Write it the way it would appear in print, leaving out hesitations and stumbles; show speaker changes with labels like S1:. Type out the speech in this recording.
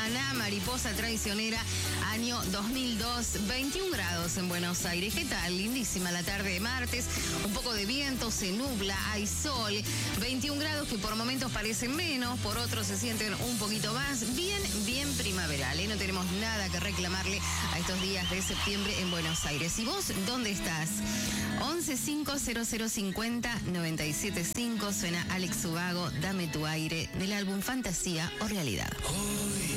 S1: Maná, Mariposa Traicionera, año 2002, 21 grados en Buenos Aires. ¿Qué tal? Lindísima la tarde de martes, un poco de viento, se nubla, hay sol, 21 grados que por momentos parecen menos, por otros se sienten un poquito más, bien primaveral, ¿eh? No tenemos nada que reclamarle a estos días de septiembre en Buenos Aires. ¿Y vos dónde estás? 115050-975, suena Alex Ubago, Dame tu aire, del álbum Fantasía o Realidad.